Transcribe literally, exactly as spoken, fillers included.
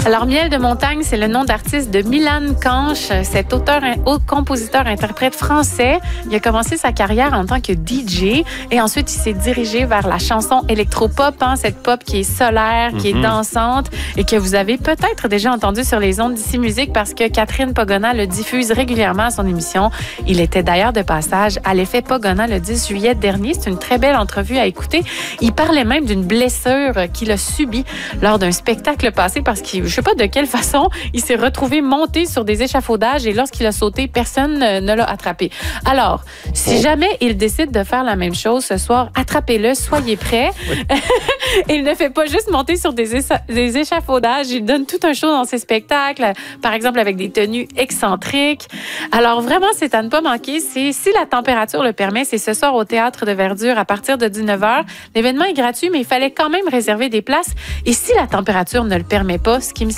Alors, Miel de montagne, c'est le nom d'artiste de Milan Kanch, cet auteur, compositeur, interprète français. Il a commencé sa carrière en tant que D J et ensuite il s'est dirigé vers la chanson électropop, hein, cette pop qui est solaire, qui mm-hmm. est dansante et que vous avez peut-être déjà entendu sur les ondes d'Ici Musique parce que Catherine Pagona le diffuse régulièrement à son émission. Il était d'ailleurs de passage à l'effet Pagona le dix juillet dernier. C'est une très belle entrevue à écouter. Il parlait même d'une blessure qu'il a subie lors d'un spectacle passé parce qu'il je sais pas de quelle façon, il s'est retrouvé monté sur des échafaudages et lorsqu'il a sauté, personne ne l'a attrapé. Alors, si oh. jamais il décide de faire la même chose ce soir, attrapez-le, soyez prêts. Oui. Il ne fait pas juste monter sur des, écha- des échafaudages, il donne tout un show dans ses spectacles, par exemple avec des tenues excentriques. Alors vraiment, c'est à ne pas manquer. C'est, si la température le permet, c'est ce soir au Théâtre de Verdure à partir de dix-neuf heures. L'événement est gratuit, mais il fallait quand même réserver des places. Et si la température ne le permet pas, ce qui